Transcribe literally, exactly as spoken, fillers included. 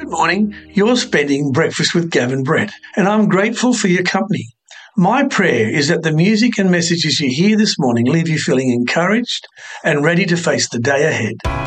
Good morning. You're spending breakfast with Gavin Brett, and I'm grateful for your company. My prayer is that the music and messages you hear this morning leave you feeling encouraged and ready to face the day ahead.